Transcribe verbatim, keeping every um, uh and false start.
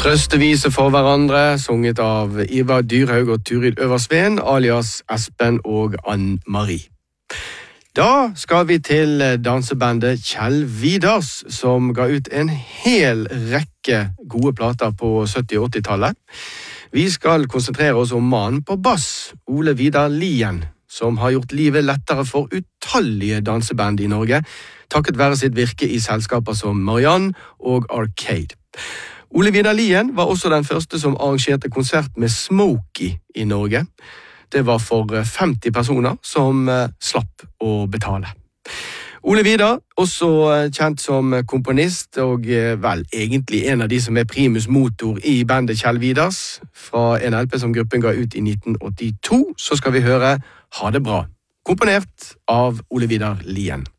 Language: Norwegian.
Trøstevise for hverandre, sunget av Ivar Dyrhaug og Turid Øversveen, alias Espen og Ann-Marie. Da skal vi til dansebandet Kjell Vidars, som ga ut en hel rekke gode plater på sytti- og åttitallet. Vi skal konsentrere oss om mannen på bass, Ole Vidar Lien, som har gjort livet lettere for utallige danseband i Norge, takket være sitt virke i selskaper som Marianne og Arcade. Ole Vidar Lien var også den første som arrangerte konsert med Smokey i Norge. Det var for femti personer som slapp å betale. Ole Vidar, også kjent som komponist, og vel egentlig en av de som er primus motor i bandet Kjell Vidars, fra en L P som gruppen ga ut i nitten åttito, så skal vi høre Ha det bra, komponert av Ole Vidar Lien.